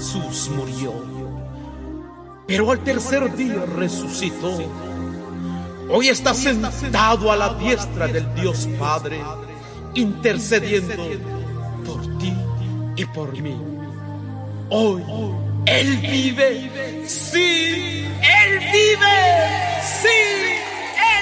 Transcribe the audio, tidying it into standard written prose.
Jesús murió, pero al tercer día resucitó. Hoy está sentado a la diestra del Dios Padre, intercediendo por ti y por mí. Hoy Él vive, sí, Él vive, sí.